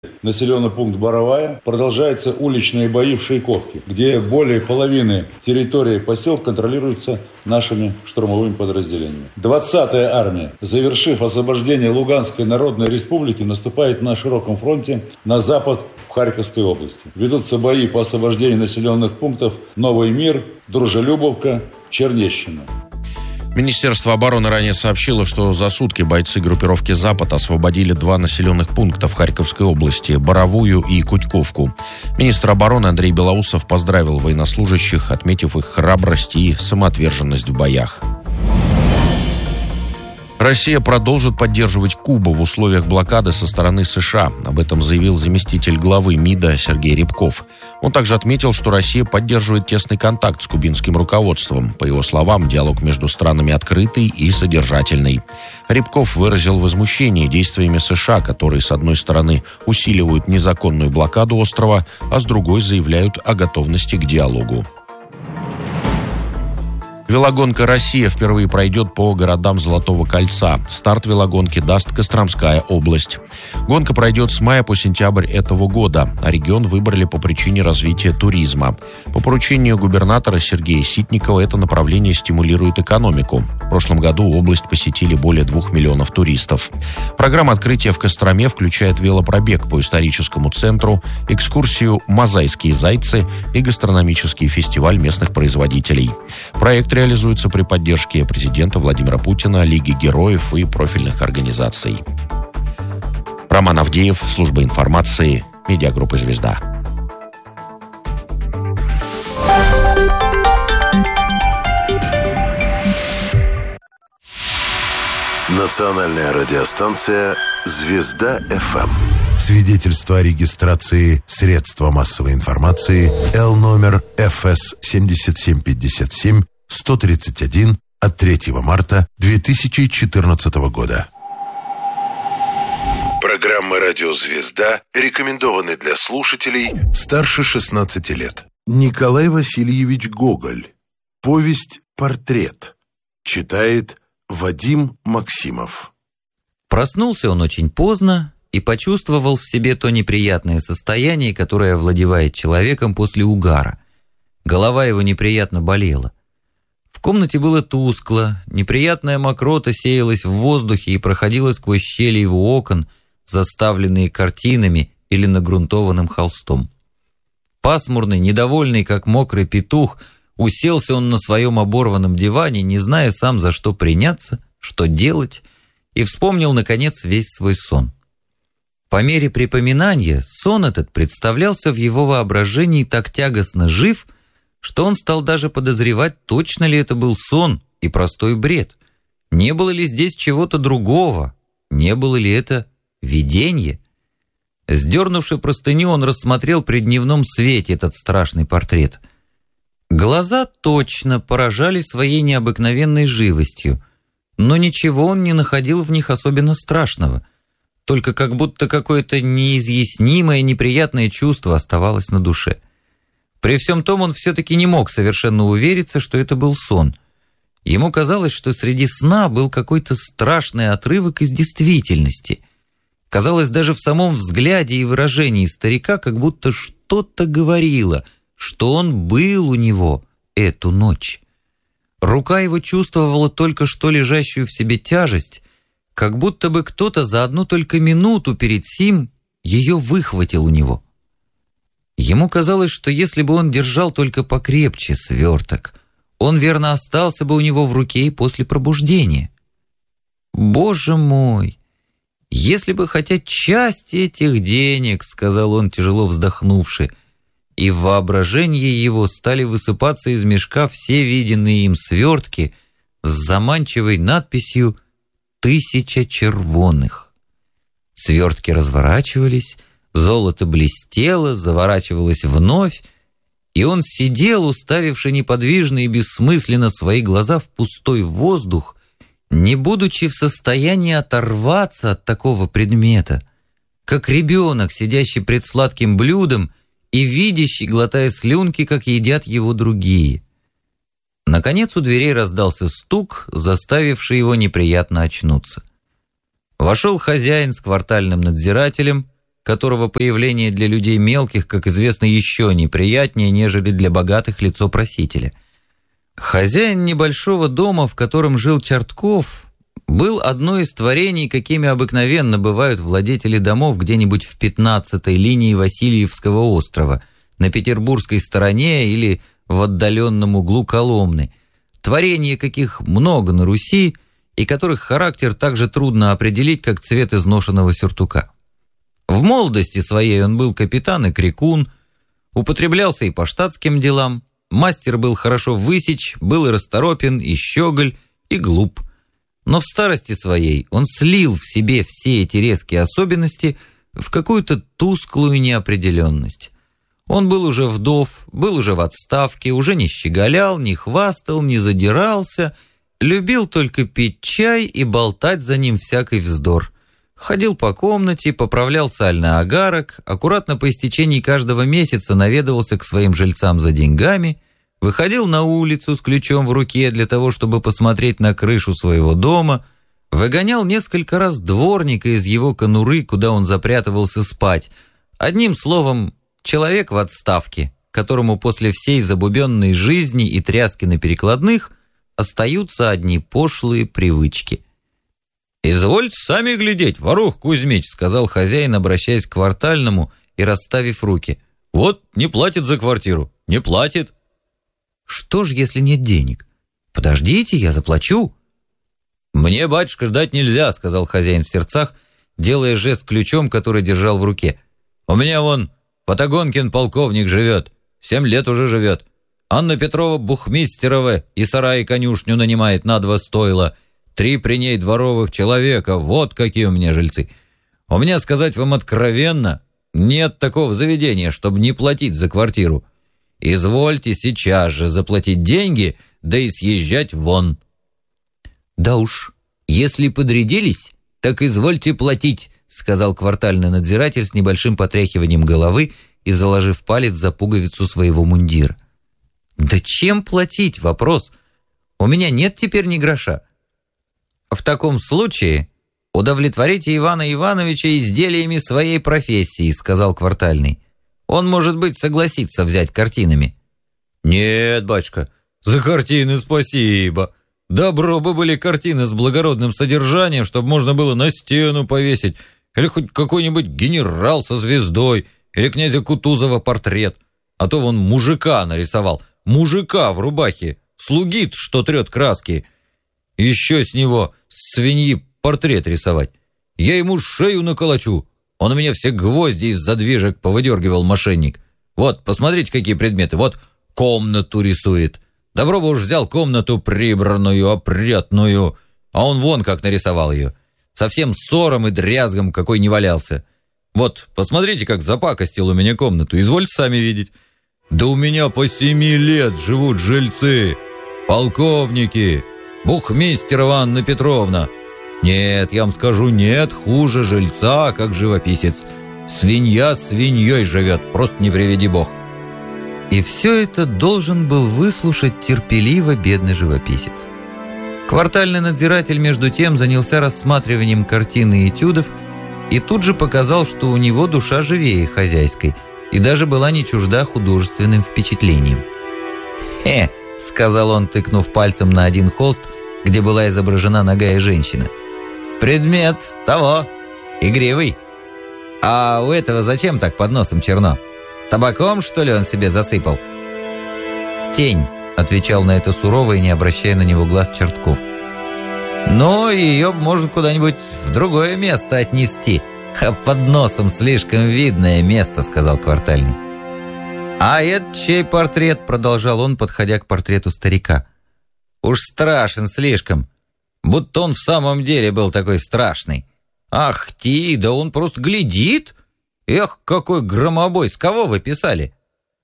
Населенный пункт Боровая. Продолжаются уличные бои в Шейковке, где более половины территории поселка контролируются нашими штурмовыми подразделениями. 20-я армия, завершив освобождение Луганской Народной Республики, наступает на широком фронте на запад в Харьковской области. Ведутся бои по освобождению населенных пунктов Новый Мир, Дружелюбовка, Чернещина. Министерство обороны ранее сообщило, что за сутки бойцы группировки «Запад» освободили 2 населенных пункта в Харьковской области – Боровую и Кутьковку. Министр обороны Андрей Белоусов поздравил военнослужащих, отметив их храбрость и самоотверженность в боях. Россия продолжит поддерживать Кубу в условиях блокады со стороны США. Об этом заявил заместитель главы МИДа Сергей Рябков. Он также отметил, что Россия поддерживает тесный контакт с кубинским руководством. По его словам, диалог между странами открытый и содержательный. Рябков выразил возмущение действиями США, которые, с одной стороны, усиливают незаконную блокаду острова, а с другой заявляют о готовности к диалогу. Велогонка «Россия» впервые пройдет по городам Золотого кольца. Старт велогонки даст Костромская область. Гонка пройдет с мая по сентябрь этого года, а регион выбрали по причине развития туризма. По поручению губернатора Сергея Ситникова это направление стимулирует экономику. В прошлом году область посетили более 2 миллионов туристов. Программа открытия в Костроме включает велопробег по историческому центру, экскурсию «Мозайские зайцы» и гастрономический фестиваль местных производителей. Проект реализуется при поддержке президента Владимира Путина, Лиги героев и профильных организаций. Роман Авдеев, служба информации, медиагруппа «Звезда». Национальная радиостанция «Звезда-ФМ». Свидетельство о регистрации средства массовой информации Л номер ФС 7757 131 от 3 марта 2014 года. Программа «Радио Звезда» рекомендованы для слушателей старше 16 лет. Николай Васильевич Гоголь. Повесть «Портрет». Читает Вадим Максимов. Проснулся он очень поздно и почувствовал в себе то неприятное состояние, которое овладевает человеком после угара. Голова его неприятно болела. В комнате было тускло, неприятная мокрота сеялась в воздухе и проходила сквозь щели его окон, заставленные картинами или нагрунтованным холстом. Пасмурный, недовольный, как мокрый петух, уселся он на своем оборванном диване, не зная сам, за что приняться, что делать, и вспомнил, наконец, весь свой сон. По мере припоминания сон этот представлялся в его воображении так тягостно жив, что он стал даже подозревать, точно ли это был сон и простой бред. Не было ли здесь чего-то другого? Не было ли это видение? Сдернувши простыню, он рассмотрел при дневном свете этот страшный портрет. Глаза точно поражали своей необыкновенной живостью, но ничего он не находил в них особенно страшного, только как будто какое-то неизъяснимое неприятное чувство оставалось на душе. При всем том он все-таки не мог совершенно увериться, что это был сон. Ему казалось, что среди сна был какой-то страшный отрывок из действительности. Казалось, даже в самом взгляде и выражении старика как будто что-то говорило, что он был у него эту ночь. Рука его чувствовала только что лежащую в себе тяжесть, как будто бы кто-то за одну только минуту перед сим ее выхватил у него. Ему казалось, что если бы он держал только покрепче сверток, он верно остался бы у него в руке и после пробуждения. «Боже мой! Если бы хотя часть этих денег, — сказал он, тяжело вздохнувши, — и в воображении его стали высыпаться из мешка все виденные им свертки с заманчивой надписью «1000 червоных». Свертки разворачивались, золото блестело, заворачивалось вновь, и он сидел, уставивши неподвижно и бессмысленно свои глаза в пустой воздух, не будучи в состоянии оторваться от такого предмета, как ребенок, сидящий пред сладким блюдом и видящий, глотая слюнки, как едят его другие. Наконец у дверей раздался стук, заставивший его неприятно очнуться. Вошел хозяин с квартальным надзирателем, которого появление для людей мелких, как известно, еще неприятнее, нежели для богатых лицо просителя. Хозяин небольшого дома, в котором жил Чертков, был одно из творений, какими обыкновенно бывают владетели домов где-нибудь в 15-й линии Васильевского острова, на петербургской стороне или в отдаленном углу Коломны, творения каких много на Руси и которых характер так же трудно определить, как цвет изношенного сюртука. В молодости своей он был капитан и крикун, употреблялся и по штатским делам, мастер был хорошо высечь, был и расторопен, и щеголь, и глуп. Но в старости своей он слил в себе все эти резкие особенности в какую-то тусклую неопределенность. Он был уже вдов, был уже в отставке, уже не щеголял, не хвастал, не задирался, любил только пить чай и болтать за ним всякий вздор. Ходил по комнате, поправлял сальный агарок, аккуратно по истечении каждого месяца наведывался к своим жильцам за деньгами, выходил на улицу с ключом в руке для того, чтобы посмотреть на крышу своего дома, выгонял несколько раз дворника из его конуры, куда он запрятывался спать. Одним словом, человек в отставке, которому после всей забубенной жизни и тряски на перекладных остаются одни пошлые привычки. «Извольте сами глядеть, Ворух Кузьмич», — сказал хозяин, обращаясь к Квартальному и расставив руки. «Вот не платит за квартиру, не платит». «Что ж, если нет денег? Подождите, я заплачу». «Мне, батюшка, ждать нельзя», — сказал хозяин в сердцах, делая жест ключом, который держал в руке. «У меня вон Потагонкин полковник живет, 7 лет уже живет. Анна Петрова Бухмистерова и сарай и конюшню нанимает на 2 стойла. 3 при ней дворовых человека, вот какие у меня жильцы. У меня, сказать вам откровенно, нет такого заведения, чтобы не платить за квартиру. Извольте сейчас же заплатить деньги, да и съезжать вон». «Да уж, если подрядились, так извольте платить», — сказал квартальный надзиратель с небольшим потряхиванием головы и заложив палец за пуговицу своего мундира. «Да чем платить? Вопрос. У меня нет теперь ни гроша». «В таком случае удовлетворите Ивана Ивановича изделиями своей профессии», — сказал квартальный. «Он, может быть, согласится взять картинами». «Нет, батюшка, за картины спасибо. Добро бы были картины с благородным содержанием, чтобы можно было на стену повесить, или хоть какой-нибудь генерал со звездой, или князя Кутузова портрет. А то вон мужика нарисовал, мужика в рубахе, слугит, что трет краски. Еще с него свиньи портрет рисовать. Я ему шею наколочу. Он у меня все гвозди из задвижек повыдергивал, мошенник. Вот, посмотрите, какие предметы. Вот комнату рисует. Добро бы уж взял комнату прибранную, опрятную. А он вон как нарисовал ее. Совсем ссором и дрязгом какой не валялся. Вот, посмотрите, как запакостил у меня комнату. Извольте сами видеть. Да у меня по 7 лет живут жильцы, полковники, Бухмистерова Анна Петровна. Нет, я вам скажу, нет хуже жильца, как живописец. Свинья свиньей живет, просто не приведи бог». И все это должен был выслушать терпеливо бедный живописец. Квартальный надзиратель, между тем, занялся рассматриванием картины и этюдов и тут же показал, что у него душа живее хозяйской и даже была не чужда художественным впечатлением. «Хе!» — сказал он, тыкнув пальцем на один холст, где была изображена нагая женщина. «Предмет того, игривый. А у этого зачем так под носом черно? Табаком, что ли, он себе засыпал?» «Тень», — отвечал на это сурово и не обращая на него глаз Чертков. «Ну, ее можно куда-нибудь в другое место отнести, а под носом слишком видное место», — сказал квартальный. «А это чей портрет?» — продолжал он, подходя к портрету старика. «Уж страшен слишком, будто он в самом деле был такой страшный. Ах ти, да он просто глядит. Эх, какой громобой, с кого вы писали?»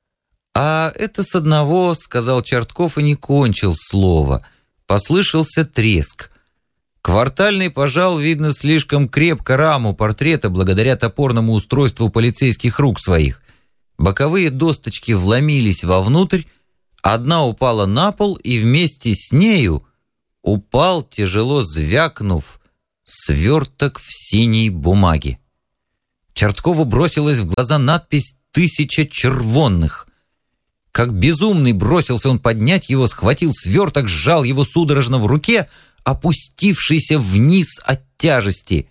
«А это с одного», — сказал Чертков и не кончил слова. Послышался треск. Квартальный пожал, видно, слишком крепко раму портрета благодаря топорному устройству полицейских рук своих. Боковые досточки вломились вовнутрь, одна упала на пол, и вместе с нею упал, тяжело звякнув, сверток в синей бумаге. Черткову бросилась в глаза надпись «1000 червонных». Как безумный бросился он поднять его, схватил сверток, сжал его судорожно в руке, опустившийся вниз от тяжести.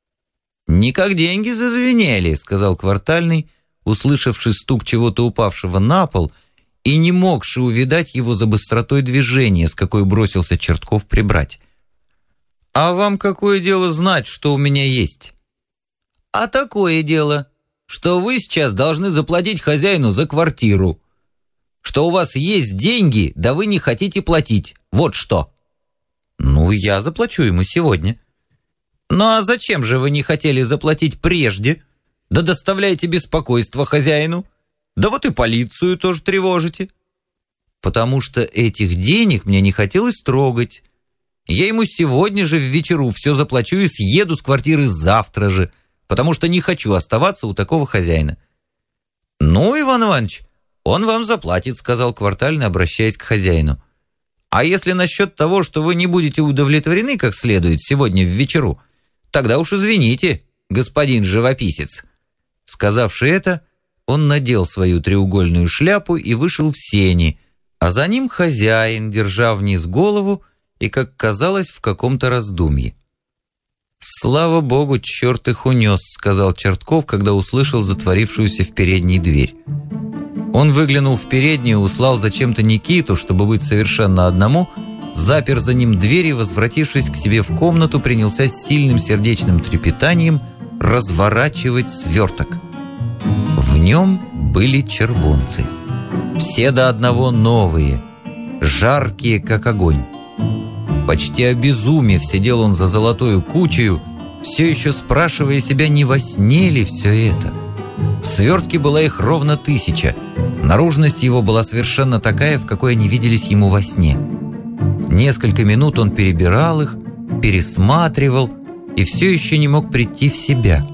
«Не как деньги зазвенели», — сказал Квартальный, услышавший стук чего-то упавшего на пол и не могший увидать его за быстротой движения, с какой бросился Чертков прибрать. «А вам какое дело знать, что у меня есть?» «А такое дело, что вы сейчас должны заплатить хозяину за квартиру, что у вас есть деньги, да вы не хотите платить. Вот что». «Ну, я заплачу ему сегодня». «Ну а зачем же вы не хотели заплатить прежде? Да доставляете беспокойство хозяину. Да вот и полицию тоже тревожите». «Потому что этих денег мне не хотелось трогать. Я ему сегодня же в вечеру все заплачу и съеду с квартиры завтра же, потому что не хочу оставаться у такого хозяина». «Ну, Иван Иванович, он вам заплатит», — сказал Квартальный, обращаясь к хозяину. «А если насчет того, что вы не будете удовлетворены как следует сегодня в вечеру, тогда уж извините, господин живописец». Сказавши это, он надел свою треугольную шляпу и вышел в сени, а за ним хозяин, держа вниз голову и, как казалось, в каком-то раздумье. «Слава богу, черт их унес», — сказал Чертков, когда услышал затворившуюся в передней дверь. Он выглянул в переднюю, услал зачем-то Никиту, чтобы быть совершенно одному, запер за ним дверь и, возвратившись к себе в комнату, принялся с сильным сердечным трепетанием разворачивать сверток. В нем были червонцы. Все до одного новые, жаркие, как огонь. Почти обезумев, сидел он за золотою кучею, все еще спрашивая себя, не во сне ли все это. В свертке была их ровно 1000. Наружность его была совершенно такая, в какой они виделись ему во сне. Несколько минут он перебирал их, пересматривал и все еще не мог прийти в себя.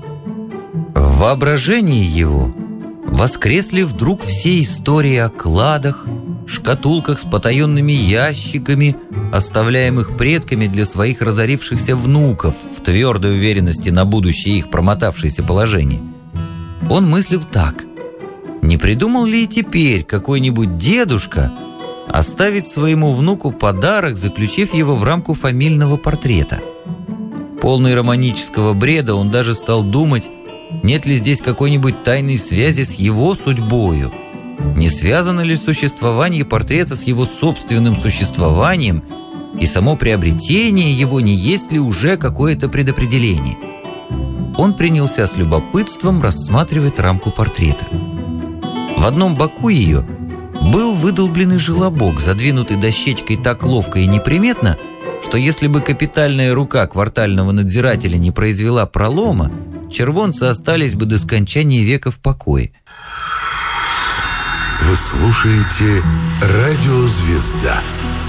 В воображении его воскресли вдруг все истории о кладах, шкатулках с потаенными ящиками, оставляемых предками для своих разорившихся внуков, в твердой уверенности на будущее их промотавшееся положение. Он мыслил так: не придумал ли и теперь какой-нибудь дедушка оставить своему внуку подарок, заключив его в рамку фамильного портрета? Полный романического бреда, он даже стал думать, нет ли здесь какой-нибудь тайной связи с его судьбою, не связано ли существование портрета с его собственным существованием, и само приобретение его не есть ли уже какое-то предопределение. Он принялся с любопытством рассматривать рамку портрета. В одном боку ее был выдолбленный желобок, задвинутый дощечкой так ловко и неприметно, что если бы капитальная рука квартального надзирателя не произвела пролома, червонцы остались бы до скончания века в покое. Вы слушаете «Радио Звезда».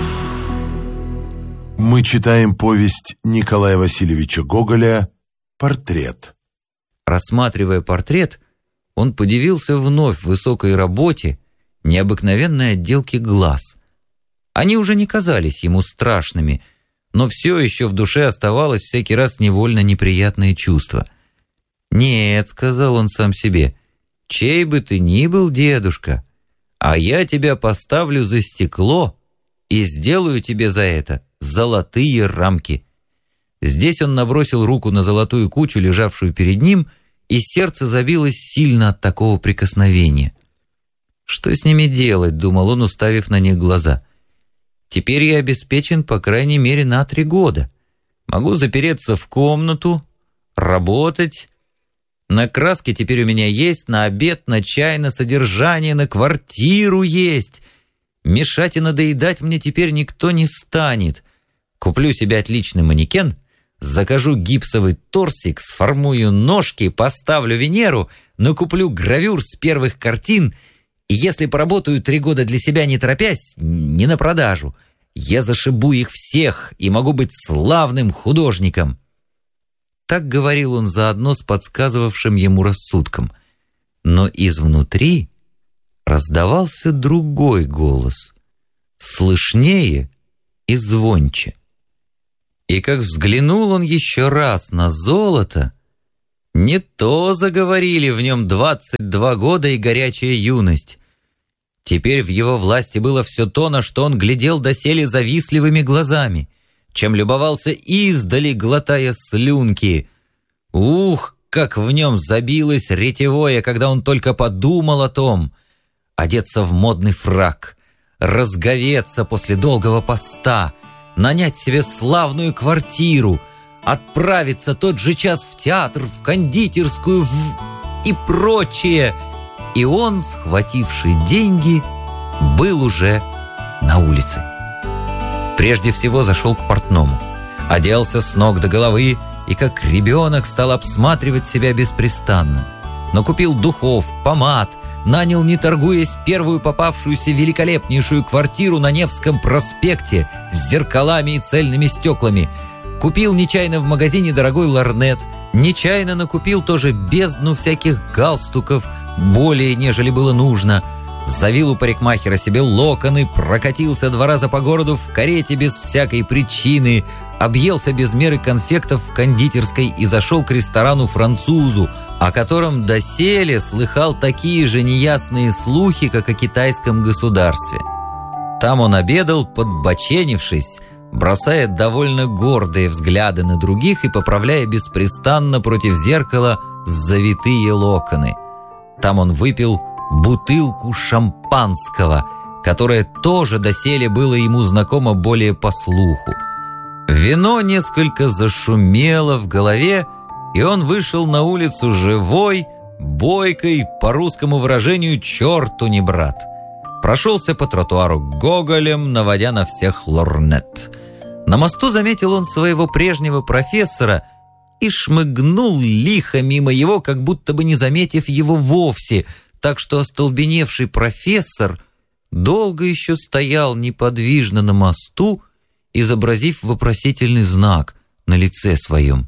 Мы читаем повесть Николая Васильевича Гоголя «Портрет». Рассматривая портрет, он подивился вновь высокой работе, необыкновенной отделке глаз. Они уже не казались ему страшными, но все еще в душе оставалось всякий раз невольно неприятное чувство. «Нет», — сказал он сам себе, — «чей бы ты ни был, дедушка, а я тебя поставлю за стекло и сделаю тебе за это золотые рамки». Здесь он набросил руку на золотую кучу, лежавшую перед ним, и сердце забилось сильно от такого прикосновения. «Что с ними делать?» — думал он, уставив на них глаза. «Теперь я обеспечен, по крайней мере, на 3 года. Могу запереться в комнату, работать. На краски теперь у меня есть, на обед, на чай, на содержание, на квартиру есть. Мешать и надоедать мне теперь никто не станет. Куплю себе отличный манекен, закажу гипсовый торсик, сформую ножки, поставлю Венеру, накуплю гравюр с первых картин, и если поработаю 3 года для себя не торопясь, не на продажу, я зашибу их всех и могу быть славным художником». Так говорил он заодно с подсказывавшим ему рассудком. Но изнутри раздавался другой голос, слышнее и звонче. И как взглянул он еще раз на золото, Не то заговорили в нем 22 года и горячая юность. Теперь в его власти было все то, на что он глядел доселе завистливыми глазами, чем любовался издали, глотая слюнки. Ух, как в нем забилось ретевое, когда он только подумал о том. Одеться в модный фрак, разговеться после долгого поста, нанять себе славную квартиру, отправиться тот же час в театр, в кондитерскую и прочее. И он, схвативший деньги, был уже на улице. Прежде всего зашел к портному, оделся с ног до головы и как ребенок стал обсматривать себя беспрестанно. Накупил духов, помад, нанял, не торгуясь, первую попавшуюся великолепнейшую квартиру на Невском проспекте с зеркалами и цельными стеклами. Купил нечаянно в магазине дорогой лорнет, нечаянно накупил тоже бездну всяких галстуков, более, нежели было нужно. Завил у парикмахера себе локоны, прокатился 2 раза по городу в карете без всякой причины, объелся без меры конфектов в кондитерской и зашел к ресторану-французу, о котором доселе слыхал такие же неясные слухи, как о китайском государстве. Там он обедал, подбоченившись, бросая довольно гордые взгляды на других и поправляя беспрестанно против зеркала завитые локоны. Там он выпил бутылку шампанского, которое тоже доселе было ему знакомо более по слуху. Вино несколько зашумело в голове, и он вышел на улицу живой, бойкой, по русскому выражению, черту не брат. Прошелся по тротуару гоголем, наводя на всех лорнет. На мосту заметил он своего прежнего профессора и шмыгнул лихо мимо его, как будто бы не заметив его вовсе, так что остолбеневший профессор долго еще стоял неподвижно на мосту, изобразив вопросительный знак на лице своем.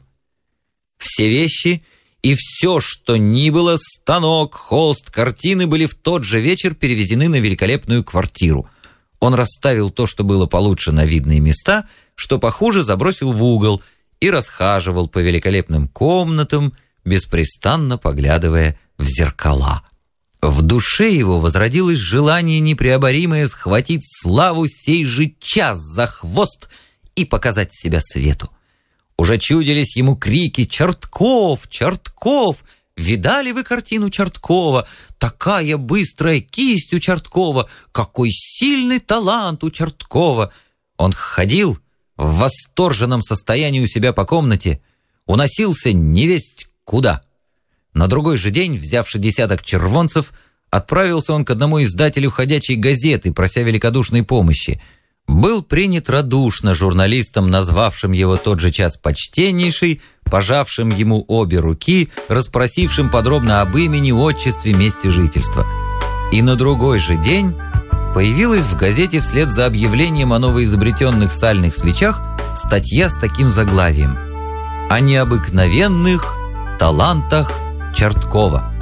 Все вещи и все, что ни было, станок, холст, картины, были в тот же вечер перевезены на великолепную квартиру. Он расставил то, что было получше, на видные места, что похуже забросил в угол и расхаживал по великолепным комнатам, беспрестанно поглядывая в зеркала. В душе его возродилось желание непреоборимое схватить славу сей же час за хвост и показать себя свету. Уже чудились ему крики «Чертков! Чертков! Видали вы картину Черткова? Такая быстрая кисть у Черткова! Какой сильный талант у Черткова!» Он ходил в восторженном состоянии у себя по комнате, уносился невесть куда. На другой же день, взявши 10 червонцев, отправился он к одному издателю ходячей газеты, прося великодушной помощи. Был принят радушно журналистом, назвавшим его тот же час почтеннейший, пожавшим ему обе руки, расспросившим подробно об имени, отчестве, месте жительства. И на другой же день появилась в газете вслед за объявлением о новоизобретенных сальных свечах статья с таким заглавием: «О необыкновенных талантах Черткова.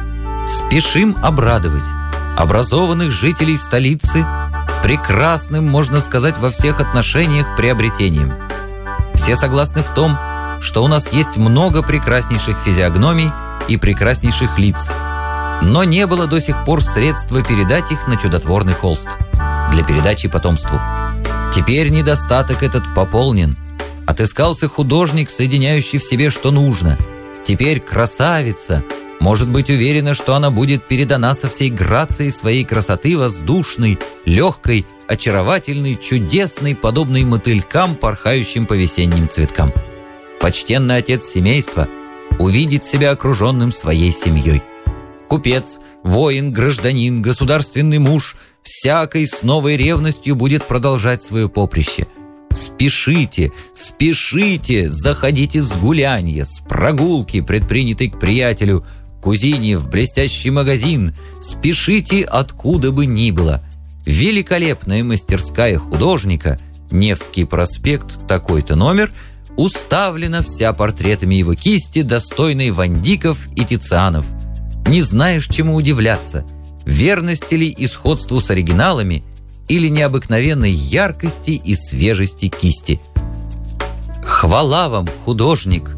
Спешим обрадовать образованных жителей столицы прекрасным, можно сказать, во всех отношениях приобретением. Все согласны в том, что у нас есть много прекраснейших физиогномий и прекраснейших лиц, но не было до сих пор средства передать их на чудотворный холст для передачи потомству. Теперь недостаток этот пополнен. Отыскался художник, соединяющий в себе что нужно. Теперь красавица может быть уверена, что она будет передана со всей грацией своей красоты, воздушной, легкой, очаровательной, чудесной, подобной мотылькам, порхающим по весенним цветкам. Почтенный отец семейства увидит себя окруженным своей семьей. Купец, воин, гражданин, государственный муж всякой с новой ревностью будет продолжать свое поприще. Спешите, спешите, заходите с гулянья, с прогулки, предпринятой к приятелю, кузине, в блестящий магазин. Спешите откуда бы ни было. Великолепная мастерская художника, Невский проспект, такой-то номер, уставлена вся портретами его кисти, достойной Ван Диков и Тицианов. Не знаешь, чему удивляться, верности ли и сходству с оригиналами, или необыкновенной яркости и свежести кисти. Хвала вам, художник!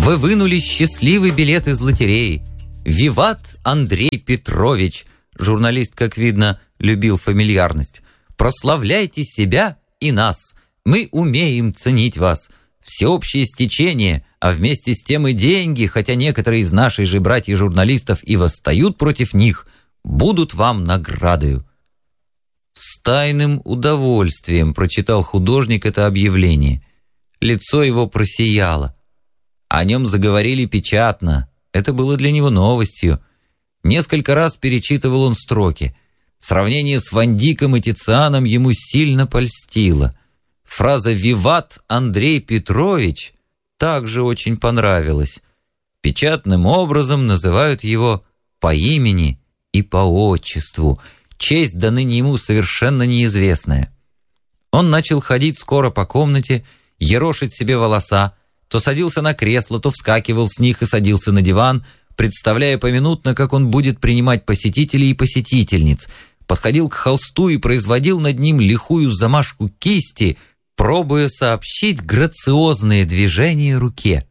Вы вынули счастливый билет из лотереи. Виват Андрей Петрович. Журналист, как видно, любил фамильярность. Прославляйте себя и нас. Мы умеем ценить вас. Всеобщее стечение, а вместе с тем и деньги, хотя некоторые из наших же братьев-журналистов и восстают против них, будут вам наградою. С тайным удовольствием прочитал художник это объявление. Лицо его просияло. О нем заговорили печатно. Это было для него новостью. Несколько раз перечитывал он строки. Сравнение с Ван Диком и Тицианом ему сильно польстило. Фраза «Виват Андрей Петрович» также очень понравилась. Печатным образом называют его по имени и по отчеству. Честь до ныне ему совершенно неизвестная. Он начал ходить скоро по комнате, ерошить себе волоса, то садился на кресло, то вскакивал с них и садился на диван, представляя поминутно, как он будет принимать посетителей и посетительниц, подходил к холсту и производил над ним лихую замашку кисти, пробуя сообщить грациозные движения руке.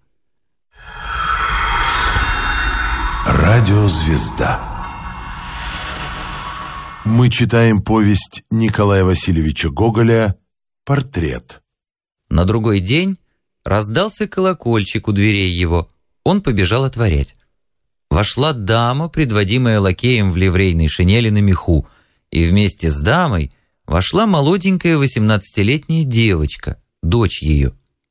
Радиозвезда. Мы читаем повесть Николая Васильевича Гоголя «Портрет». На другой день раздался колокольчик у дверей его. Он побежал отворять. Вошла дама, предводимая лакеем в ливрейной шинели на меху, и вместе с дамой вошла молоденькая 18-летняя девочка, дочь ее.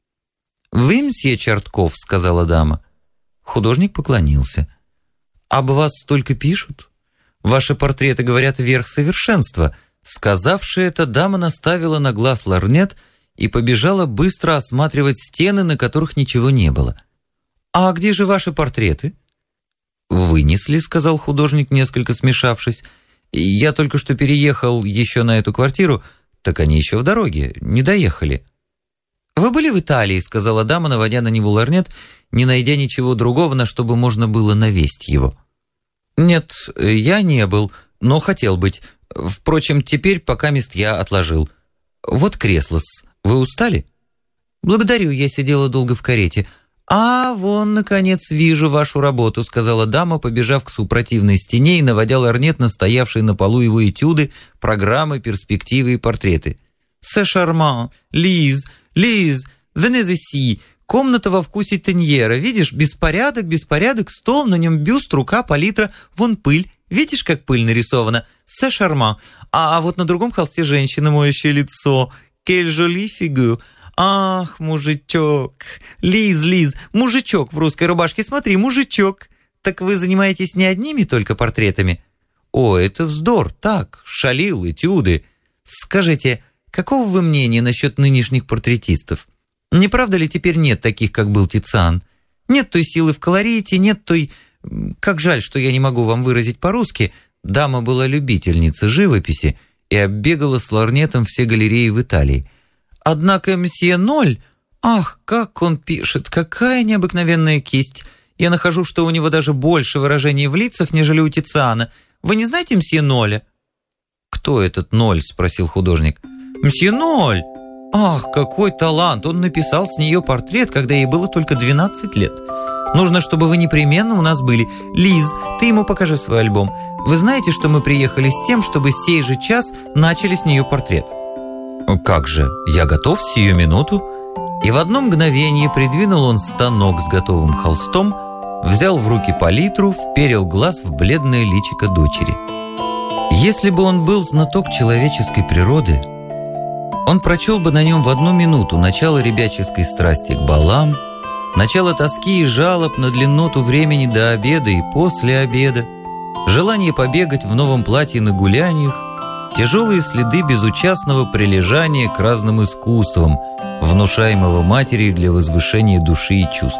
«Вы, мсье Чертков», — сказала дама. Художник поклонился. «Об вас столько пишут. Ваши портреты говорят верх совершенства». Сказавши это, дама наставила на глаз лорнет и побежала быстро осматривать стены, на которых ничего не было. «А где же ваши портреты?» «Вынесли», — сказал художник, несколько смешавшись. «Я только что переехал еще на эту квартиру, так они еще в дороге, не доехали». «Вы были в Италии», — сказала дама, наводя на него лорнет, не найдя ничего другого, на что бы можно было навесть его. «Нет, я не был, но хотел быть. Впрочем, теперь покамест я отложил. Вот кресло-с. Вы устали?» «Благодарю, я сидела долго в карете». «А, вон, наконец, вижу вашу работу», — сказала дама, побежав к супротивной стене и наводя лорнет на стоявшие на полу его этюды, программы, перспективы и портреты. «Се шарман! Лиз! Лиз! Venez ici! Комната во вкусе Теньера. Видишь, беспорядок, стол, на нем бюст, рука, палитра, вон пыль. Видишь, как пыль нарисована? Се шарман! А вот на другом холсте женщина, моющая лицо. Quelle jolie figure! Ах, мужичок! Лиз, мужичок в русской рубашке, смотри, мужичок! Так вы занимаетесь не одними только портретами?» «О, это вздор, так, шалил, этюды. Скажите, какого вы мнения насчет нынешних портретистов? Не правда ли теперь нет таких, как был Тициан? Нет той силы в колорите, нет той... Как жаль, что я не могу вам выразить по-русски. Дама была любительница живописи и оббегала с лорнетом все галереи в Италии. Однако мсье Ноль, ах, как он пишет, какая необыкновенная кисть. Я нахожу, что у него даже больше выражений в лицах, нежели у Тициана. Вы не знаете мсье Ноля?» «Кто этот Ноль?» — спросил художник. «Мсье Ноль! Ах, какой талант! Он написал с нее портрет, когда ей было только 12 лет. Нужно, чтобы вы непременно у нас были. Лиз, ты ему покажи свой альбом. Вы знаете, что мы приехали с тем, чтобы сей же час начали с нее портрет?» «Как же, я готов сию минуту». И в одно мгновение придвинул он станок с готовым холстом, взял в руки палитру, вперил глаз в бледное личико дочери. Если бы он был знаток человеческой природы, он прочел бы на нем в одну минуту начало ребяческой страсти к балам, начало тоски и жалоб на длинноту времени до обеда и после обеда, желание побегать в новом платье на гуляниях, тяжелые следы безучастного прилежания к разным искусствам, внушаемого матерью для возвышения души и чувств.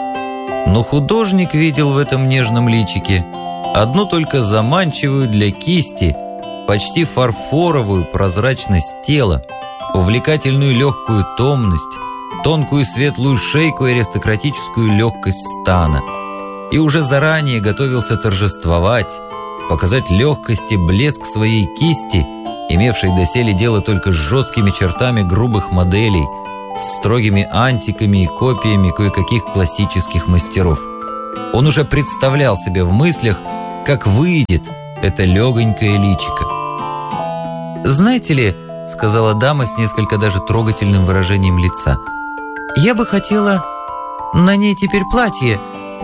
Но художник видел в этом нежном личике одну только заманчивую для кисти, почти фарфоровую прозрачность тела, увлекательную легкую томность, тонкую светлую шейку и аристократическую легкость стана, и уже заранее готовился торжествовать, показать легкость и блеск своей кисти, имевшей доселе дело только с жесткими чертами грубых моделей, с строгими антиками и копиями кое-каких классических мастеров. Он уже представлял себе в мыслях, как выйдет это легонькое личико. «Знаете ли, — сказала дама с несколько даже трогательным выражением лица, — я бы хотела на ней теперь платье.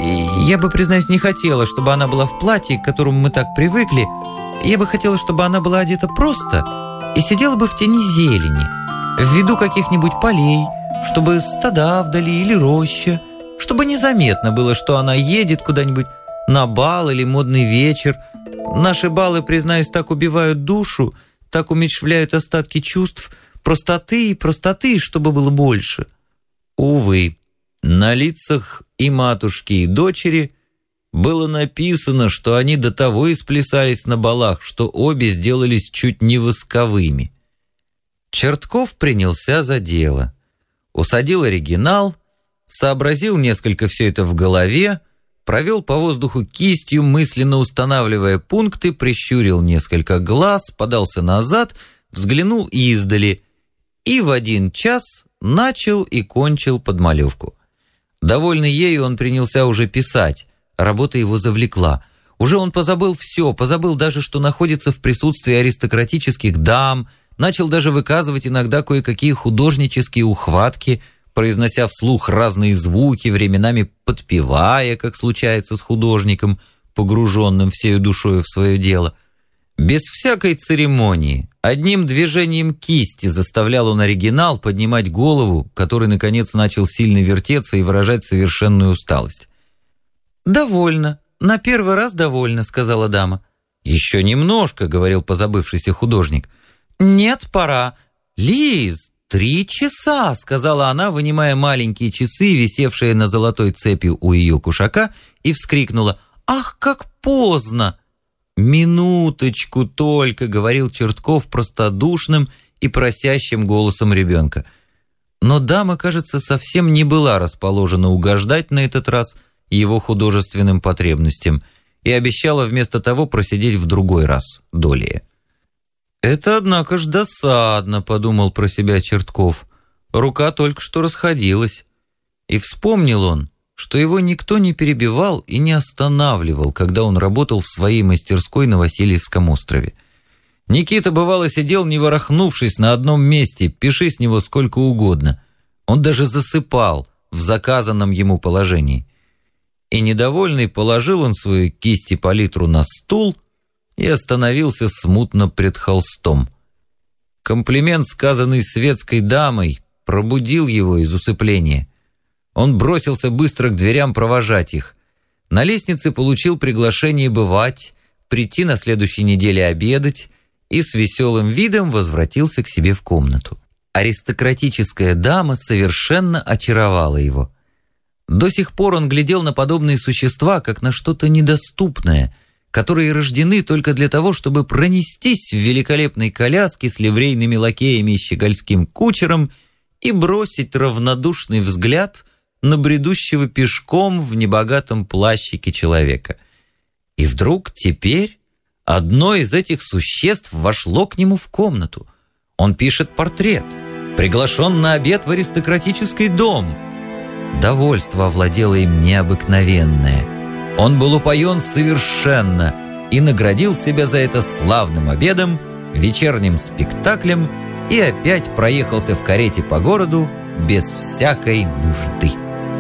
Я бы, признаюсь, не хотела, чтобы она была в платье, к которому мы так привыкли. Я бы хотела, чтобы она была одета просто и сидела бы в тени зелени, в виду каких-нибудь полей, чтобы стада вдали или роща, чтобы незаметно было, что она едет куда-нибудь на бал или модный вечер. Наши балы, признаюсь, так убивают душу, так умерщвляют остатки чувств, простоты, чтобы было больше». Увы, на лицах и матушки, и дочери было написано, что они до того исплясались на балах, что обе сделались чуть не восковыми. Чертков принялся за дело. Усадил оригинал, сообразил несколько все это в голове, провел по воздуху кистью, мысленно устанавливая пункты, прищурил несколько глаз, подался назад, взглянул издали и в 1 час начал и кончил подмалевку. Довольный ею, он принялся уже писать. Работа его завлекла. Уже он позабыл все, позабыл даже, что находится в присутствии аристократических дам, начал даже выказывать иногда кое-какие художнические ухватки, произнося вслух разные звуки, временами подпевая, как случается с художником, погруженным всею душою в свое дело. Без всякой церемонии, одним движением кисти заставлял он оригинал поднимать голову, который, наконец, начал сильно вертеться и выражать совершенную усталость. «Довольно. На первый раз довольно», — сказала дама. «Еще немножко», — говорил позабывшийся художник. «Нет, пора. Лиз, 3 часа», — сказала она, вынимая маленькие часы, висевшие на золотой цепи у ее кушака, и вскрикнула: «Ах, как поздно!» «Минуточку только», — говорил Чертков простодушным и просящим голосом ребенка. Но дама, кажется, совсем не была расположена угождать на этот раз его художественным потребностям и обещала вместо того просидеть в другой раз долее. «Это, однако ж, досадно», — подумал про себя Чертков. Рука только что расходилась. И вспомнил он, что его никто не перебивал и не останавливал, когда он работал в своей мастерской на Васильевском острове. Никита, бывало, сидел, не ворохнувшись, на одном месте, пиши с него сколько угодно. Он даже засыпал в заказанном ему положении. И недовольный положил он свою кисть и палитру на стул и остановился смутно пред холстом. Комплимент, сказанный светской дамой, пробудил его из усыпления. Он бросился быстро к дверям провожать их. На лестнице получил приглашение бывать, прийти на следующей неделе обедать и с веселым видом возвратился к себе в комнату. Аристократическая дама совершенно очаровала его. До сих пор он глядел на подобные существа, как на что-то недоступное, которые рождены только для того, чтобы пронестись в великолепной коляске с ливрейными лакеями и щегольским кучером и бросить равнодушный взгляд на бредущего пешком в небогатом плащике человека. И вдруг теперь одно из этих существ вошло к нему в комнату. Он пишет портрет, приглашен на обед в аристократический дом. Довольство овладело им необыкновенное. Он был упоен совершенно и наградил себя за это славным обедом, вечерним спектаклем и опять проехался в карете по городу без всякой нужды.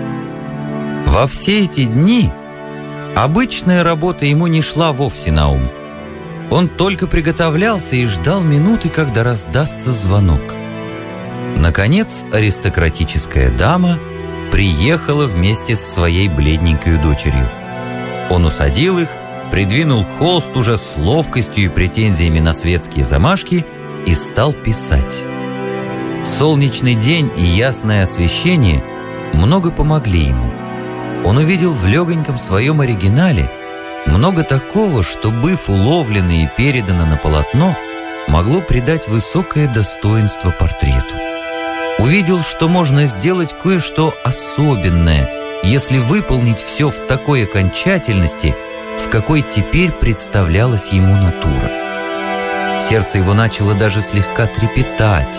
Во все эти дни обычная работа ему не шла вовсе на ум. Он только приготовлялся и ждал минуты, когда раздастся звонок. Наконец, аристократическая дама приехала вместе с своей бледненькой дочерью. Он усадил их, придвинул холст уже с ловкостью и претензиями на светские замашки и стал писать. Солнечный день и ясное освещение много помогли ему. Он увидел в легоньком своем оригинале много такого, что, быв уловлено и передано на полотно, могло придать высокое достоинство портрету. Увидел, что можно сделать кое-что особенное, если выполнить все в такой окончательности, в какой теперь представлялась ему натура. Сердце его начало даже слегка трепетать,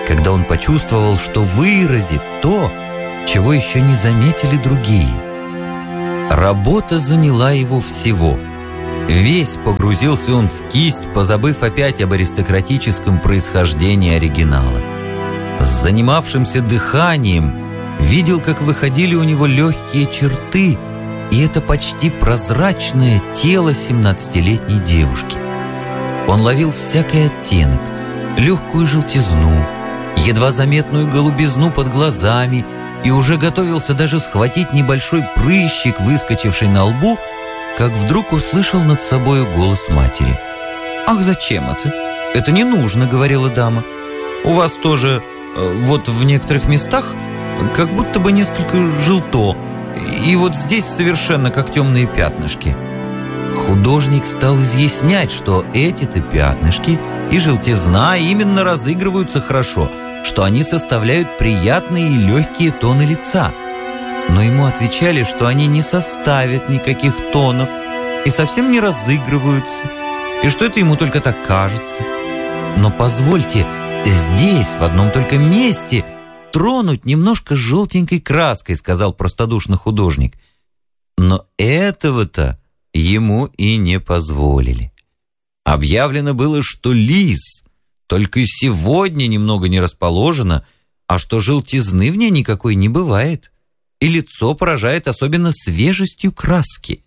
когда он почувствовал, что выразит то, чего еще не заметили другие. Работа заняла его всего. Весь погрузился он в кисть, позабыв опять об аристократическом происхождении оригинала. С занимавшимся дыханием видел, как выходили у него легкие черты, и это почти прозрачное тело 17-летней девушки. Он ловил всякий оттенок, легкую желтизну, едва заметную голубизну под глазами, и уже готовился даже схватить небольшой прыщик, выскочивший на лбу, как вдруг услышал над собою голос матери. «Ах, зачем это? Это не нужно», — говорила дама. «У вас тоже, вот в некоторых местах, как будто бы несколько желто, и вот здесь совершенно как темные пятнышки». Художник стал изъяснять, что эти-то пятнышки и желтизна именно разыгрываются хорошо, что они составляют приятные и легкие тоны лица. Но ему отвечали, что они не составят никаких тонов и совсем не разыгрываются, и что это ему только так кажется. Но позвольте здесь, в одном только месте, тронуть немножко желтенькой краской, сказал простодушно художник. Но этого-то ему и не позволили. Объявлено было, что лис только сегодня немного не расположена, а что желтизны в ней никакой не бывает, и лицо поражает особенно свежестью краски.